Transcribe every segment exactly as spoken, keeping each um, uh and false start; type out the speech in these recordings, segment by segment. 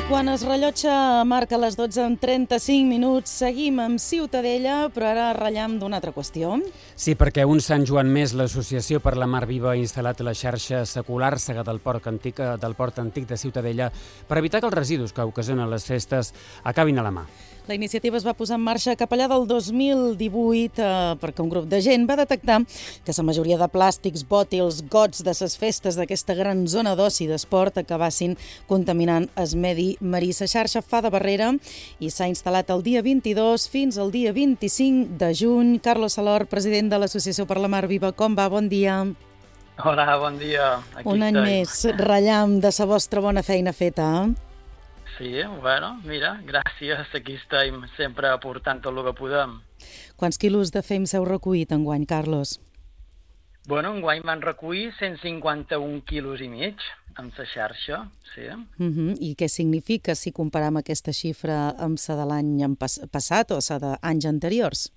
Quan es rellotja marca les dotze en trenta-cinc minuts, seguim amb Ciutadella, però ara ratllam d'una altra qüestió. Sí, perquè un Sant Joan més, l'Associació per la Mar Viva ha instal·lat la xarxa secular-sega del port antic, del port antic de Ciutadella per evitar que els residus que ocasionen les festes acabin a la mà. La iniciativa es va posar en marxa cap allà del dos mil divuit eh, perquè un grup de gent va detectar que la majoria de plàstics, bòtils, gots de les festes d'aquesta gran zona d'oci d'esport acabassin contaminant el medi marí. La xarxa fa de barrera i s'ha instal·lat el dia vint-i-dos fins al dia vint-i-cinc de juny. Carlos Salor, president de l'Associació per la Mar Viva, com va? Bon dia. Hola, bon dia. Aquí un any estem. més, ratllam de la vostra bona feina feta. Sí, bueno, mira, gràcies. Aquí estem sempre aportant tot el que podem. Quants quilos de fems heu recollit enguany, Carlos? Bueno, enguany van recollir cent cinquanta-un quilos i mig amb la xarxa, sí. Uh-huh. I què significa si comparam aquesta xifra amb la de l'any pas passat o la d'anys anteriors?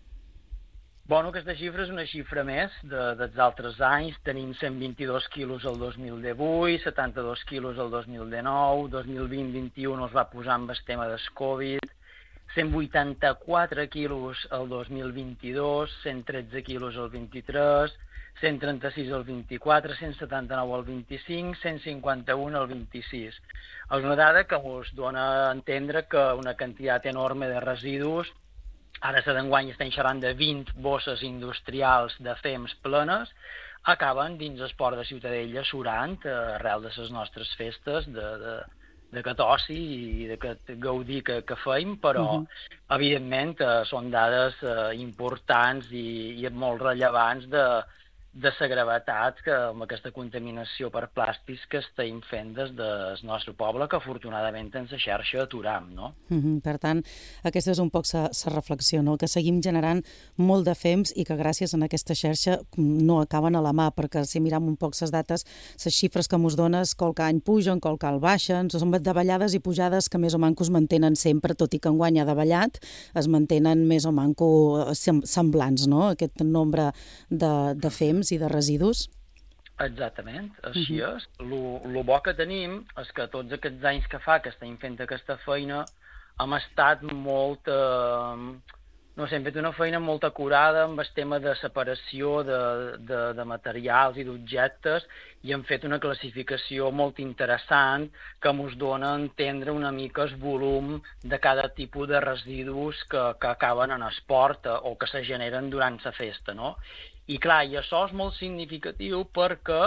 Bueno, aquesta xifra és una xifra més de, dels altres anys. Tenim cent vint-i-dos quilos el dos mil divuit, setanta-dos quilos el dos mil dinou, dos mil vint vint-i-u es va posar amb el tema del Covid, cent vuitanta-quatre quilos el dos mil vint-i-dos, cent tretze quilos el vint-i-tres, cent trenta-sis el vint-i-quatre, cent setanta-nou el vint-i-cinc, cent cinquanta-un el vint-i-sis. És una dada que us dona a entendre que una quantitat enorme de residus. Ara la d'enguany estem xerrant de vint bosses industrials de fems plenes, acaben dins el port de Ciutadella surant arrel de les nostres festes, de, de, d'aquest oci i d'aquest gaudir que, que feim, però uh-huh. evidentment eh, són dades eh, importants i, i molt rellevants de, de la gravetat que amb aquesta contaminació per plàstics que estem fent des del nostre poble, que afortunadament en la xarxa aturam, no? Uh-huh. Per tant, aquesta és un poc la reflexió, no? Que seguim generant molt de fems i que gràcies a aquesta xarxa no acaben a la mà, perquè si miram un poc les dates, les xifres que mos dones, qualque any pugen, qualque any baixen, són davallades i pujades que més o manco es mantenen sempre, tot i que enguany ha davallat, es mantenen més o manco semblants, no? Aquest nombre de, de fems i de residus? Exactament, així uh-huh. és. El bo que tenim és que tots aquests anys que fa que estem fent aquesta feina hem estat molt... Eh, no sé, hem fet una feina molt acurada amb el tema de separació de, de, de materials i d'objectes i hem fet una classificació molt interessant que ens dona a entendre una mica el volum de cada tipus de residus que, que acaben en esport o que se generen durant la festa, no? I clar, i això és molt significatiu perquè,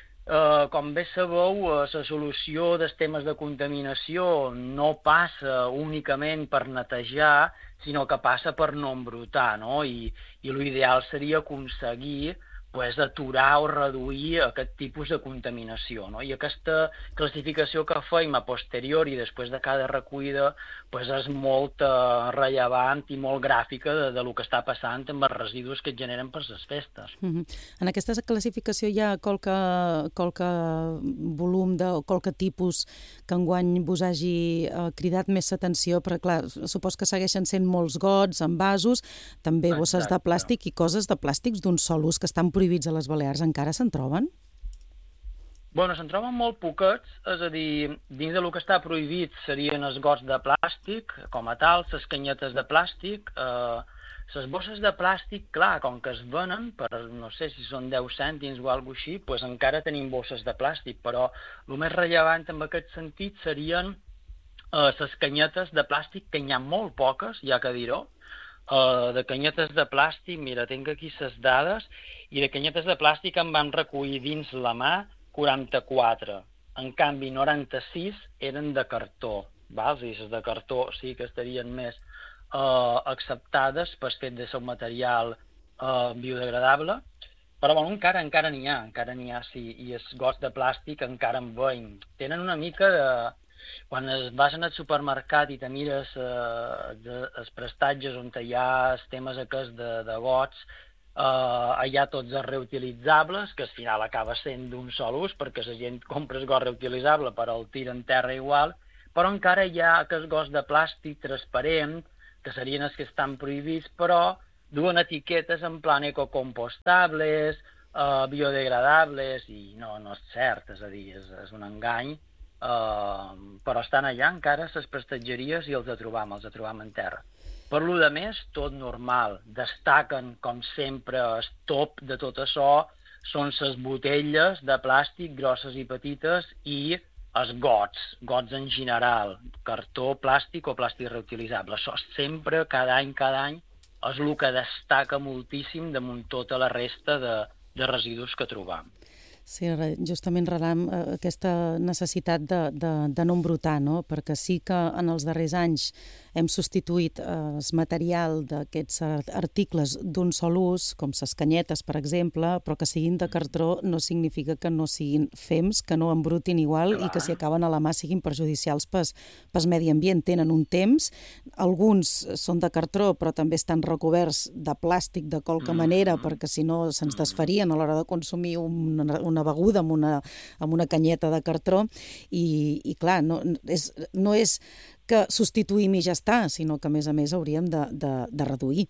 eh, com bé sabeu, eh, la solució dels temes de contaminació no passa únicament per netejar, sinó que passa per no embrutar, no? I, i l'ideal seria aconseguir pues, aturar o reduir aquest tipus de contaminació, no? I aquesta classificació que fem a posteriori, després de cada recollida, pues, és molt uh, rellevant i molt gràfica de, de lo que està passant amb els residus que es generen per les festes. Uh-huh. En aquesta classificació hi ha qualque, qualque volum de, o qualque tipus que enguany vos hagi uh, cridat més atenció, perquè clar, supos que segueixen sent molts gots, envasos, també bosses de plàstic i coses de plàstics d'un sol ús que estan prohibits a les Balears, encara se'n troben? Bueno, se'n troben molt poquets, és a dir, dins de lo que està prohibit serien els gots de plàstic, com a tal, les canyetes de plàstic, eh, les bosses de plàstic, clar, com que es venen per, no sé si són deu cèntims o alguna cosa així, doncs encara tenim bosses de plàstic, però el més rellevant en aquest sentit serien eh, les canyetes de plàstic, que n'hi ha molt poques, ja que dir-ho. Uh, de canyetes de plàstic, mira, tinc aquí les dades, i de canyetes de plàstic en vam recollir dins la mà quaranta-quatre. En canvi, noranta-sis eren de cartó. Val? I les de cartó sí que estarien més uh, acceptades per fet de ser un material uh, biodegradable, però bueno, encara encara n'hi ha, encara n'hi ha, sí, i els gots de plàstic encara en veiem. Tenen una mica de... Quan vas al supermercat i te mires eh, els prestatges on hi ha els temes aquests de, de gots, eh, hi ha tots els reutilitzables, que al final acaba sent d'un sol ús, perquè la gent compra el got reutilitzable però el tira en terra igual, però encara hi ha aquests gots de plàstic transparent, que serien els que estan prohibits, però duen etiquetes en plan ecocompostables, eh, biodegradables, i no, no és cert, és a dir, és, és un engany. Uh, però estan allà encara les prestatgeries i els trobam, els trobam en terra. Per lo de més, tot normal. Destaquen, com sempre, el top de tot això són les botelles de plàstic grosses i petites i els gots, gots en general, cartó, plàstic o plàstic reutilitzable. Això sempre, cada any, cada any, és el que destaca moltíssim damunt tota la resta de, de residus que trobam. Sí, justament relam aquesta necessitat de, de, de no embrutar, no? Perquè sí que en els darrers anys hem substituït el material d'aquests articles d'un sol ús, com les canyetes, per exemple, però que siguin de cartró no significa que no siguin fems, que no embrutin igual. Clar. I que si acaben a la mà siguin perjudicials pel, pel medi ambient. Tenen un temps, alguns són de cartró però també estan recoberts de plàstic de qualque mm. manera, perquè si no se'ns desfarien a l'hora de consumir una, una beguda amb una, amb una canyeta de cartró i, i clar, no és, no és que substituïm i ja està, sinó que a més a més hauríem de, de, de reduir.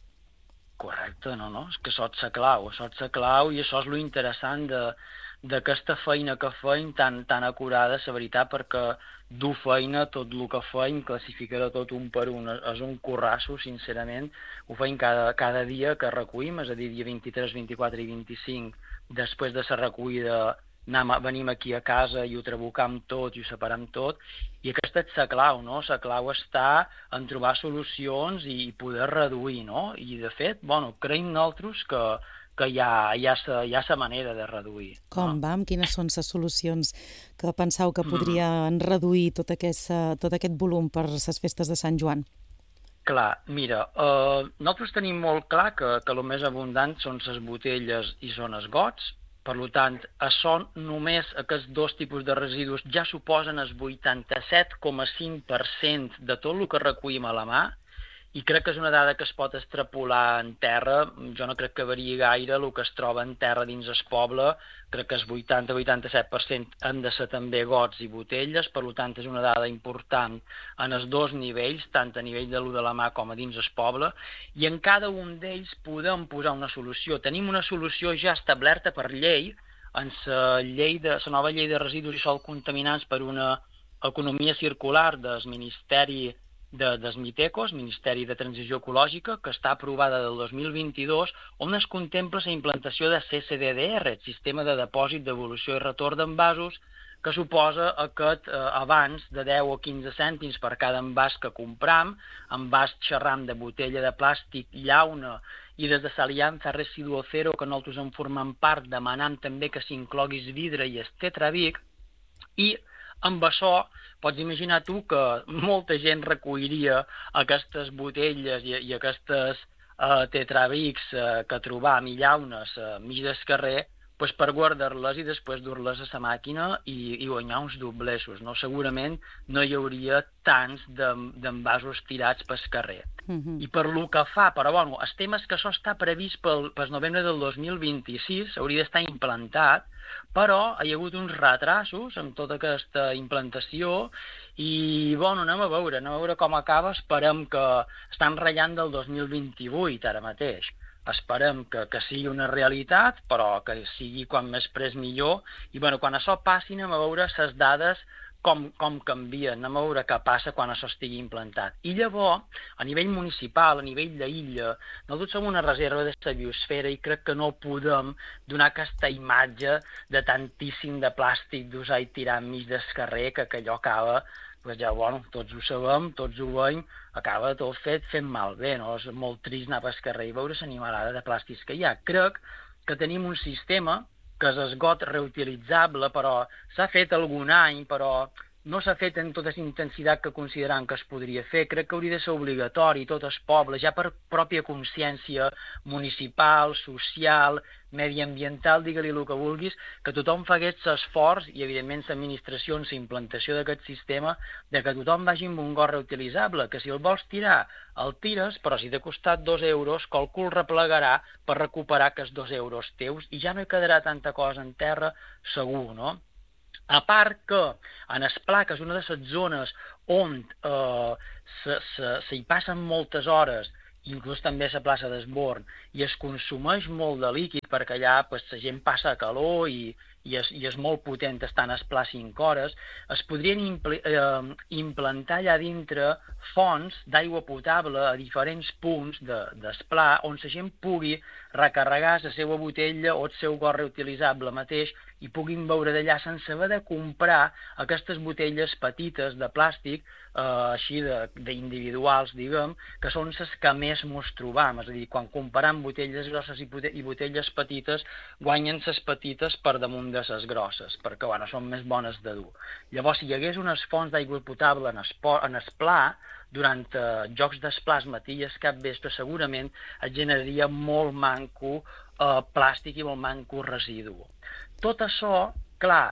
Correcte, no, no, és que això és la clau, això és la clau i això és lo interessant de, d'aquesta feina que feim tan, tan acurada, la veritat, perquè dur feina, tot el que feim, classificar tot un per un, és un currasso, sincerament, ho feim cada, cada dia que recollim, és a dir, dia vint-i-tres, vint-i-quatre i vint-i-cinc, després de la recollida anem, venim aquí a casa i ho trabucam tot i ho separam tot, i aquesta és la clau, no? La clau està en trobar solucions i poder reduir, no? I de fet, bueno, creiem nosaltres que, que hi ha, hi ha, sa, hi ha sa manera de reduir. Com, no? vam? Quines són les solucions que penseu que podrien mm. reduir tot aquest, tot aquest volum per les festes de Sant Joan? Clar, mira, eh, nosaltres tenim molt clar que, que el més abundant són les botelles i són els gots. Per tant, això només aquests dos tipus de residus ja suposen el vuitanta-set coma cinc per cent de tot el que recollim a la mà i crec que és una dada que es pot extrapolar en terra. Jo no crec que variï gaire el que es troba en terra dins el poble. Crec que el vuitanta a vuitanta-set per cent han de ser també gots i botelles, per tant és una dada important en els dos nivells, tant a nivell de l'ús de la mà com a dins el poble, i en cada un d'ells podem posar una solució. Tenim una solució ja establerta per llei, en la llei de la nova llei de residus i sòl contaminants per una economia circular del Ministeri de, dels MITECOs, Ministeri de Transició Ecològica, que està aprovada del dos mil vint-i-dos, on es contempla la implantació de C C D D R, el Sistema de Depòsit, Devolució i Retorn d'Envasos, que suposa aquest eh, avanç de deu o quinze cèntims per cada envàs que compram, envàs xerram de botella de plàstic, llauna, i des de l'Aliança Residuo Zero, que nosaltres en formem part, demanant també que s'incloguis vidre i el tetrabric, i amb això pots imaginar tu que molta gent recolliria aquestes botelles i, i aquestes eh, tetrabrics eh, que trobam i llaunes a mig del carrer, pues per guardar-les i després dur-les a la màquina i, i guanyar uns doblesos, no? Segurament no hi hauria tants d'envasos tirats pel carrer. Mm-hmm. I per lo que fa, però bueno, el tema és que això està previst pel, pel novembre del dos mil vint-i-sis, hauria d'estar implantat, però hi ha hagut uns retrasos amb tota aquesta implantació i, bueno, anem a veure, anem a veure com acaba. Esperem que estan ratllant del dos mil vint-i-vuit ara mateix. Esperem que, que sigui una realitat, però que sigui quan més pres millor. I, bueno, quan això passi, anem a veure les dades com, com canvien, anem a veure què passa quan això estigui implantat. I llavors, a nivell municipal, a nivell d'illa, nosaltres som una reserva de la biosfera i crec que no podem donar aquesta imatge de tantíssim de plàstic d'usar i tirar enmig del carrer, que, que allò acaba, pues ja, bueno, tots ho sabem, tots ho veiem, acaba tot fet fent malbé, no? És molt trist anar pel carrer i veure l'animalada de plàstics que hi ha. Crec que tenim un sistema que és esgot reutilitzable, però s'ha fet algun any, però no s'ha fet en tota la intensitat que considerem que es podria fer. Crec que hauria de ser obligatori, tot el poble, ja per pròpia consciència municipal, social, mediambiental, digue-li el que vulguis, que tothom fagués l'esforç, i evidentment l'administració en la implantació d'aquest sistema, de que tothom vagi amb un got reutilitzable, que si el vols tirar, el tires, però si t'ha costat dos euros, qualcú el replegarà per recuperar aquests dos euros teus i ja no hi quedarà tanta cosa en terra, segur, no? A part que en el Pla, que és una de les zones on eh, se, se, se hi passen moltes hores, inclús també a la plaça d'Esborn, i es consumeix molt de líquid perquè allà pues, la gent passa calor i, i és, i és molt potent estar en el pla cinc hores, es podrien impl eh, implantar allà dintre fonts d'aigua potable a diferents punts de, del pla on la gent pugui recarregar la seva botella o el seu got reutilitzable mateix i puguin beure d'allà sense haver de comprar aquestes botelles petites de plàstic, eh, així d'individuals, diguem, que són les que més mos trobam. És a dir, quan comparem botelles grosses i, i botelles petites, guanyen les petites per damunt de les grosses, perquè bueno, són més bones de dur. Llavors, si hi hagués unes fonts d'aigua potable en el, en el pla, durant eh, jocs d'esplà al matí i al capvespre, segurament es generaria molt manco eh, plàstic i molt manco residu. Tot això, clar,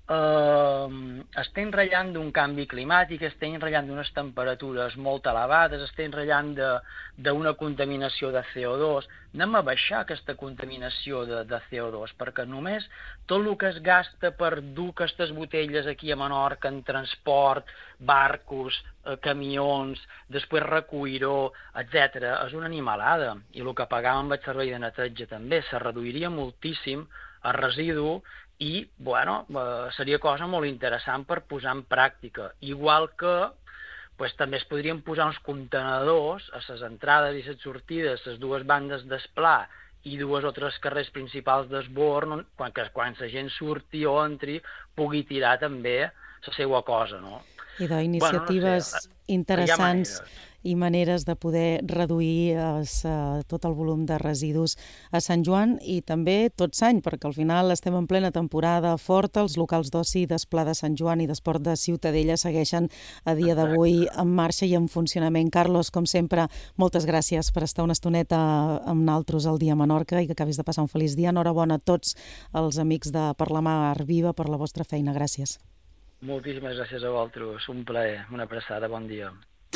eh, estem ratllant d'un canvi climàtic, estem ratllant d'unes temperatures molt elevades, estem ratllant d'una contaminació de C O dos. Anem a baixar aquesta contaminació de, de C O dos, perquè només tot el que es gasta per dur aquestes botelles aquí a Menorca en transport, barcos, eh, camions, després recuir-ho, etcètera, és una animalada. I el que pagàvem amb el servei de neteja també, se reduiria moltíssim el residu i, bueno, eh, seria cosa molt interessant per posar en pràctica. Igual que pues, també es podrien posar uns contenedors a les entrades i les sortides, les dues bandes d'esplà i dues o tres carrers principals d'esborn, quan, que, quan la gent surti o entri pugui tirar també la seva cosa, no? I d'iniciatives bueno, no sé, interessants i maneres de poder reduir es, uh, tot el volum de residus a Sant Joan i també tot l'any, perquè al final estem en plena temporada forta, els locals d'oci d'Esplà de Sant Joan i d'Esport de Ciutadella segueixen a dia d'avui en marxa i en funcionament. Carlos, com sempre, moltes gràcies per estar una estoneta amb naltros al dia a Menorca i que acabis de passar un feliç dia. Enhorabona a tots els amics de Per la Mar Viva per la vostra feina. Gràcies. Moltíssimes gràcies a vosaltres. Un plaer. Una abraçada. Bon dia.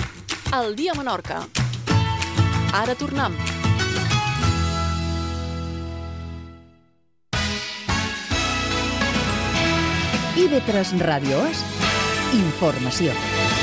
El dia a Menorca. Ara tornem. I ve tres Ràdio és informació.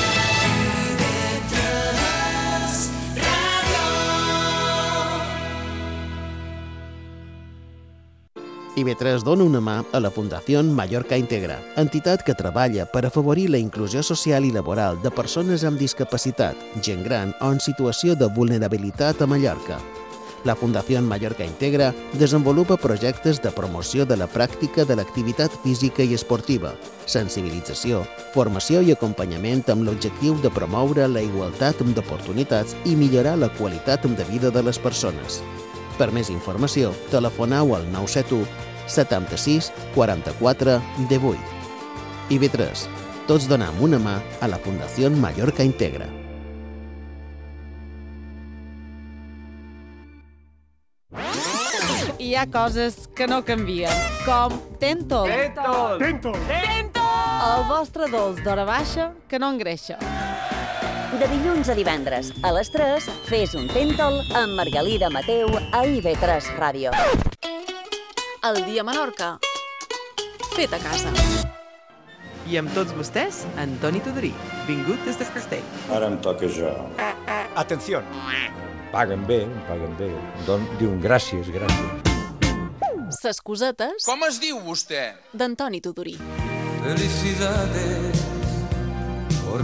I ve tres dona una mà a la Fundació Mallorca Integra, entitat que treballa per afavorir la inclusió social i laboral de persones amb discapacitat, gent gran o en situació de vulnerabilitat a Mallorca. La Fundació Mallorca Integra desenvolupa projectes de promoció de la pràctica de l'activitat física i esportiva, sensibilització, formació i acompanyament amb l'objectiu de promoure la igualtat d'oportunitats i millorar la qualitat de vida de les persones. Per més informació, telefoneu al nou set u setanta-sis quaranta-quatre divuit. I ve tres. Tots donem una mà a la Fundació Mallorca Integra. Hi ha coses que no canvien, com Tentol. Tentol! Tentol! Tentol! El vostre dolç d'hora baixa que no engreixa. De dilluns a divendres, a les tres, fes un Tentol amb Margalida Mateu a I ve tres Ràdio. El dia a Menorca. Fet a casa. I amb tots vostès, Antoni Tudorí, vingut des del castell. Ara em toca jo. Atenció. Paguen bé, paguen bé. Don, diuen gràcies, gràcies. Ses cosetes... Com es diu vostè? D'Antoni Tudorí. Felicidades.